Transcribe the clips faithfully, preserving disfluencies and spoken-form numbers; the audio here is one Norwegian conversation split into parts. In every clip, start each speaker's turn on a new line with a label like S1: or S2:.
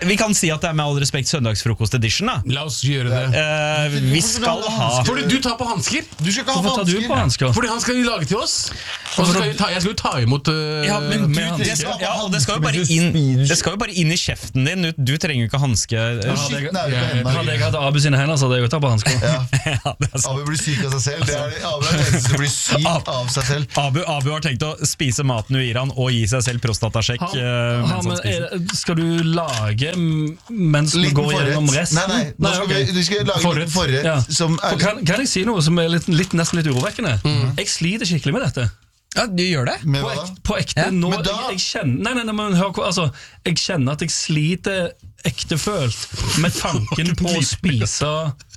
S1: Vi kan si at det er med all respekt søndagsfrokost edition da.
S2: La oss gjøre det
S1: uh, Vi skal ha
S2: Fordi du tar på hansker.
S3: Du skal ikke ha
S4: Hvorfor tar du på hansker?
S2: Fordi han skal jo lage til oss. Og så skal jeg, ta, jeg skal jo ta imot uh,
S1: ja, men du,
S2: med
S1: det, skal, ja, det, skal jo bare inn, det skal jo bare inn i kjeften din. Du, du trenger jo ikke hanske.
S4: ja, Hadde jeg, hadde jeg hatt Abu sine hender, så hadde jeg jo tatt på hansker.
S3: ja.
S1: ja,
S3: Abu blir syk av seg selv. Det er, Abu er den som blir syk av seg selv.
S1: Abu, Abu har tenkt å spise maten du gir han og gi seg selv prostatasjekk
S4: ha,
S1: uh,
S4: ha, men, er, Skal du lage mens vi går gjennom resten?
S3: Nei, nei, nå skal
S4: okay.
S3: vi, vi skal lage
S2: forrett.
S3: en forrett
S4: ja.
S3: som er
S4: kan, kan jeg si noe som er litt, litt, nesten litt urovekkende? Mm. Jeg sliter skikkelig med dette.
S1: Ja, du gjør det?
S3: Med
S4: På,
S3: hva da?
S4: ek, på ekte
S1: Ja,
S4: nå,
S3: men da-
S4: jeg, jeg kjenner Nei, nei, nei, men hør hva- altså, jeg kjenner at jeg sliter ektefølt med tanken på å spise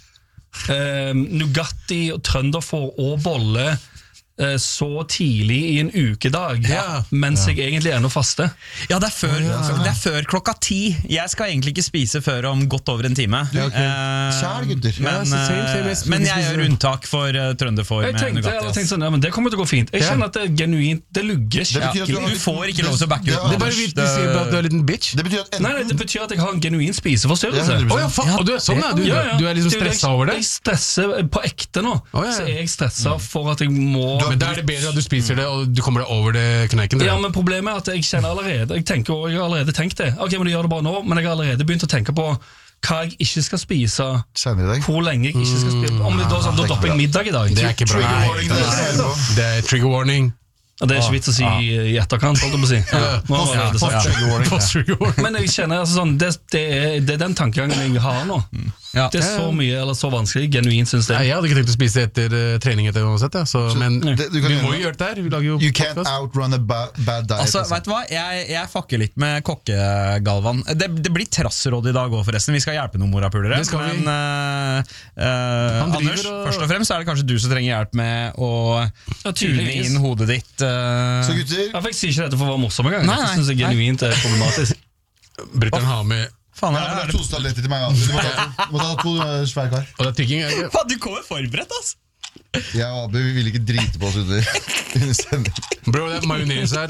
S4: eh, Nugatti og trønderfår og bolle eh, så tidlig i en ukedag,
S2: Ja.
S4: mens jeg egentlig ennå faster.
S1: Ja, det er, før, det er før klokka ti. Jeg skal egentlig ikke spise før om godt over en time.
S3: Ja, ok.
S1: Eh,
S3: Kjær, gutter.
S1: Men,
S2: Ja, så same, same,
S1: eh,
S2: jeg
S1: men jeg
S2: spiser-
S1: gjør unntak for uh, trønderfår
S4: Jeg
S1: med
S4: tenkte,
S1: Nugatti.
S4: jeg
S1: ass.
S4: tenkte sånn, ja, men det kommer til å gå fint. Jeg
S3: Ja.
S4: kjenner at det er genuint, det lugger
S3: Det betyr at
S4: skikkelig.
S3: har
S1: Du får ikke lov til å backe ut.
S3: Ja,
S2: Det er bare vidt å si at du er en liten bitch.
S3: Det betyr at enten
S4: Nei, nei, det betyr at jeg har en genuin spiseforstyrrelse.
S3: Ja,
S2: Å ja, faen, og du er sånn, ja. Du,
S4: Ja, ja.
S2: du er liksom
S4: Det er jo
S2: stressa
S4: jeg-
S2: over det.
S4: Jeg stresser på ekte nå.
S2: Å, ja, ja.
S4: Så er jeg stresset for at jeg må
S2: Men da er det bedre at du spiser det, og du kommer deg over det kneiken.
S4: Ja, men problemet er at jeg kjenner allerede Jeg tenker, og jeg har allerede tenkt det. Ok, men du gjør det bare nå. Men jeg har allerede begynt å tenke på hva jeg ikke skal spise,
S3: senere i dag.
S4: hvor lenge jeg ikke skal spise. Om det da, sånn, da dropper jeg middag i dag.
S2: Det er ikke bra.
S3: Trigger
S2: Nei,
S3: warning, det er-
S2: det er trigger warning.
S4: Og det er ikke vits å si i etterkant, holdt jeg på å si. Ja, nå var det det sagt.
S3: Trigger warning.
S2: Post trigger warning.
S4: Men jeg kjenner altså sånn det, det, er, det er den tankegangen jeg har nå.
S1: Ja.
S4: Det er så mye, eller så vanskelig. Genuint, synes
S2: Nei,
S4: jeg.
S2: jeg hadde ikke tenkt å spise etter uh, trening etter uansett, ja. så, men
S3: det- du kan
S2: vi
S3: gjøre
S2: må
S3: det.
S2: jo gjøre det der. Vi lager jo
S3: You can't
S2: podcast.
S3: outrun a ba bad diet.
S1: Altså, vet du hva? Jeg, jeg fucker litt med kokkegalvan. Det, det blir trassråd i dag også, forresten. Vi skal hjelpe noen morapulere.
S2: Det skal vi.
S1: Men uh, uh,
S2: Han driver
S1: Anders,
S2: og-
S1: først og fremst er det kanskje du som trenger hjelp med å
S4: Ja,
S1: tune
S4: tydeligvis.
S1: inn hodet ditt. Uh,
S3: Så gutter,
S4: Ja, for jeg sier ikke dette for å være morsom engang.
S1: Nei,
S4: Jeg
S1: nei,
S4: synes det er genuint er problematisk.
S2: Brutter'n har med
S1: faen,
S3: ja,
S1: er
S3: det
S1: det,
S3: er to tabletter til meg. Ja. Du må ta, du må ta to uh, svære kar.
S2: Og det er tykking. er det ikke?
S1: Faen, du kommer forberedt, ass!
S3: Jeg og Abu vi vil ikke drite på oss under under sending.
S2: Bro, det er majones her.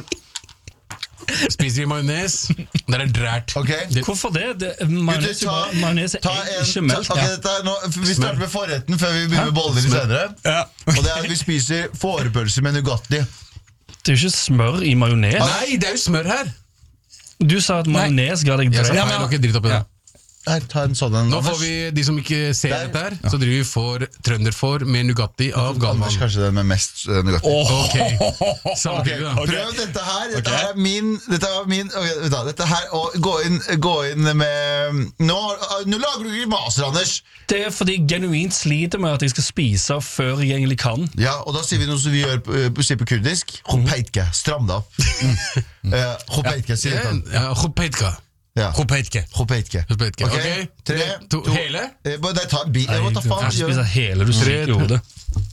S2: Spiser vi majones, der er drært.
S3: Ok?
S2: Det,
S4: Hvorfor det? det
S3: Gutter,
S4: Majones er
S3: ta,
S4: bare- majones er
S3: ta
S4: ikke
S3: en ta,
S4: melk.
S3: ok, dette er nå, Vi starter med forretten før vi begynner med boller senere.
S1: Ja.
S3: Og det er at vi spiser fårepølser med Nugatti.
S4: Det er jo ikke smør i majones.
S2: nei, det er jo smør her!
S4: Du sa at majones ga deg
S2: Jeg sa
S4: drøy.
S2: feil, det var ikke dritt oppi det.
S3: Her, ta en sånn en.
S2: Nå får
S3: Anders.
S2: vi, de som ikke ser
S3: Der.
S2: dette her, så driver vi for trønderfår med Nugatti av Galvan.
S3: Anders kanskje den med mest uh, Nugatti.
S2: Ok,
S3: Ok,
S2: samtidig da.
S3: Prøv dette her. Dette her er min, dette er min ok, vet du hva, dette her, og gå inn, gå inn med nå, nå lager du grimaser, Anders.
S4: Det er fordi jeg genuint sliter med at jeg skal spise før jeg egentlig kan.
S3: Ja, og da sier vi noe som vi gjør på, på, sier på kurdisk. Hopeitke, stram deg opp. Uh, Hopeitke, sier dette.
S2: Ja, Hopeitke.
S3: Ja.
S1: Hopeitke.
S3: Hopeitke.
S2: Hopeitke.
S3: Ok,
S2: Ok,
S3: tre,
S2: to,
S3: to,
S2: hele?
S3: Eh, bare der, ta en bit.
S4: Nei,
S3: Hva
S4: du
S3: faen
S4: kan ikke
S3: gjør
S4: spise
S3: du?
S4: hele, du syker i hodet.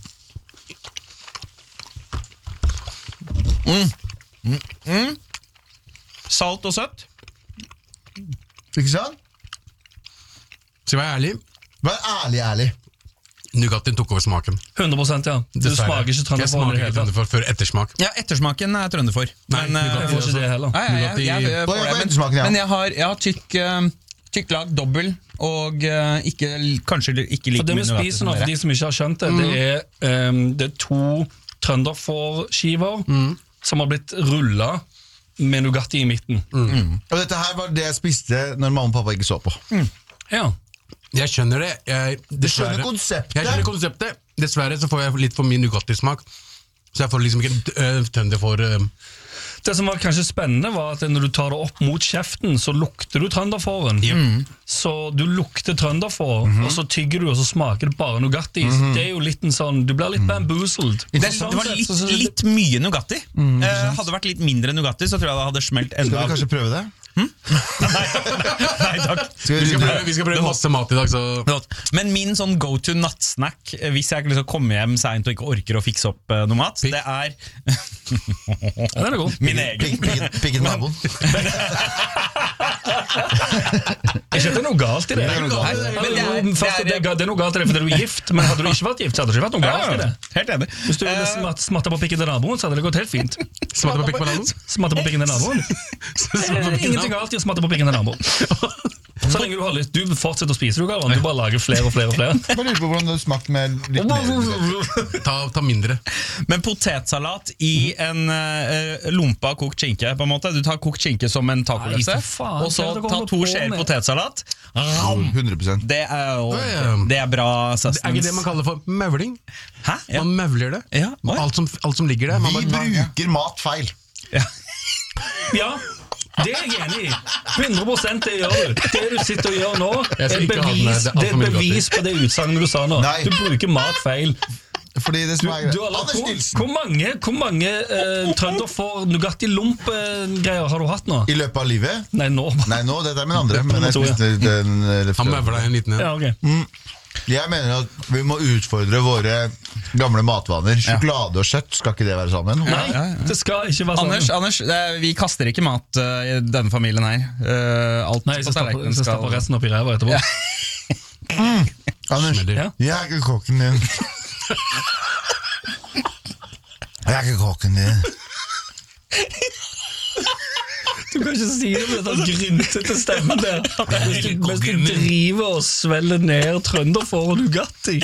S1: Salt og søtt.
S3: Ikke sant?
S2: Skal jeg være ærlig?
S3: Vær ærlig, ærlig.
S2: Nugattien tok over smaken.
S4: hundre prosent, ja. Du
S2: Dessverre.
S4: smaker ikke
S2: Jeg
S4: trønderfor i
S2: smaker
S4: det
S2: ikke
S4: hele tatt.
S2: trønderfor før ettersmak.
S1: Ja, ettersmaken er trønderfor.
S2: Nei,
S1: Men,
S2: Nugatti
S1: eh,
S4: Jeg får ikke det heller.
S1: Nei, jeg, jeg, jeg, jeg,
S3: Hva er ettersmaken, ja?
S1: Men jeg har, jeg har tykk, uh, tykk lag, dobbel, og uh, ikke, kanskje ikke like
S4: For det vi
S1: mye Nugatti
S4: spiser
S1: som
S4: nå, for
S1: dere.
S4: de som ikke har skjønt det, det er, um, det er to trønderfårskiver som har blitt rullet med Nugatti i midten.
S3: Og dette her var det jeg spiste når mamma og pappa ikke så på.
S4: Ja.
S2: Jeg skjønner det. Jeg,
S3: Du skjønner
S2: dessverre-
S3: konseptet?
S2: Jeg skjønner konseptet. Dessverre så får jeg litt for min Nugatti-smak. Så jeg får liksom ikke uh, tønder for uh,
S4: Det som var kanskje spennende var at når du tar det opp mot kjeften, så lukter du trønderfåren. Så du lukter trønderfår, og så tygger du, og så smaker det bare Nugatti. Så det er jo litt en sånn, du blir litt bamboozled.
S1: Det, det var litt, litt mye Nugatti. Eh, hadde det vært litt mindre Nugatti, så tror jeg det hadde smelt
S3: Skal
S1: enda.
S3: vi kanskje prøve det?
S1: Nei takk.
S3: Skal
S2: vi,
S3: vi,
S2: skal prøve, vi skal prøve masse mat i dag, så
S1: Men min sånn go to nattsnack, eh, hvis jeg liksom kommer hjem sent og ikke orker å fikse opp eh, noe mat,
S2: Pikk.
S1: det er
S4: Ja, den er god.
S1: min egen.
S3: Piggen naboen.
S4: Ikke at det er noe galt i det.
S3: Det er noe galt i
S1: det.
S4: Eller,
S1: Men det er-
S4: jo, først,
S1: det er-
S4: det, er, det er noe galt i det fordi du er gift, men hadde du ikke vært gift, så hadde det ikke vært noe galt i det.
S1: Helt enig.
S4: Hvis du ville smatt, smatta på pikken til naboen, så hadde det gått helt fint.
S2: Smatte på pikk på naboen?
S4: Smatte på pikken til naboen. Det er ingenting galt i å smatte på pikken til naboen. Så lenge du har lyst. Du fortsetter å spise, du, Galvan. Du bare lager flere og flere og flere.
S3: Jeg bare lurer på hvordan det smakte med litt mer.
S2: Ta, ta mindre.
S1: Men potetsalat i en uh, lompa kokt skinke, på en måte. Du tar kokt skinke som en tacolefse,
S4: Nei, for faen,
S1: og så
S4: hva er det dere
S1: ta
S4: holder
S1: to
S4: på
S1: skjeer
S4: med?
S1: potetsalat.
S3: hundre prosent.
S1: Det er jo
S2: ja.
S1: Det er bra
S2: Er ikke
S1: sustenance.
S2: det man kaller for møvling?
S1: Hæ? Ja.
S2: Man møvler det.
S1: Ja, oi.
S2: Alt som, alt som ligger der. Man
S3: Vi
S2: bare,
S3: bruker mat feil.
S1: Ja.
S4: Ja, det er jeg enig i. hundre prosent det gjør du. Det du sitter og gjør nå,
S2: Jeg
S4: er
S2: skal
S4: et
S2: ikke ha den her.
S4: bevis,
S2: Det er alt
S4: det er
S2: for mye
S4: et bevis på det utsagnet du sa nå.
S3: Nei.
S4: Du bruker mat feil.
S3: Fordi det
S4: Du,
S3: som er
S4: du har lagt,
S3: Anders
S4: hvor,
S3: Nilsen.
S4: hvor mange, hvor mange uh, trønder for Nugatti-lomp-greier har du hatt nå?
S3: I løpet av livet?
S4: Nei, nå.
S3: Nei, nå, dette er min andre. Men jeg
S4: to, ja.
S3: spiste den eh,
S2: han møvler en liten en.
S4: Ja, ok.
S3: Jeg mener at vi må utfordre våre gamle matvaner. Sjokolade og kjøtt, skal ikke det være sammen?
S4: Nei, det skal ikke være sånn.
S1: Anders, Anders det er, vi kaster ikke mat uh, i denne familien her. Uh, alt
S4: Nei, jeg
S1: på
S4: skal stappe
S1: tallerkenen
S4: jeg skal stappe resten opp i ræva etterpå.
S3: Anders,
S2: Smeller.
S4: Ja.
S3: jeg er ikke kokken din. Jeg er ikke kokken din.
S4: Du kan ikke si det med den gryntete stemmen der. Mens du, mens du driver og svelger ned trønderfår og Nugatti.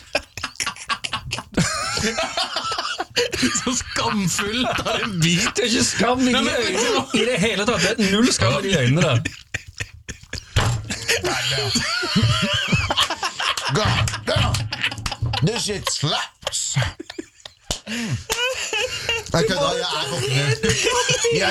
S2: Så skamfull! Ta en bit!
S4: Det er ikke skam i de øynene i det hele tatt. Det er null skam i de øynene der.
S3: God damn! This shit slaps! Jeg kødda, jeg er kokken din. Jeg